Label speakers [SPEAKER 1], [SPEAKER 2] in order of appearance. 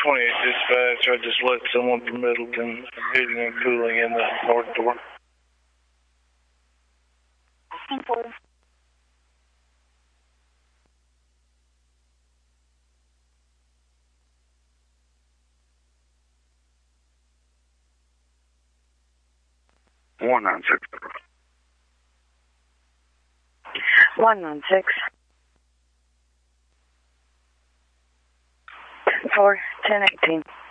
[SPEAKER 1] 28 dispatch. I just let someone from Middleton heating and cooling in the north door. 196.
[SPEAKER 2] 196. 4, 1018.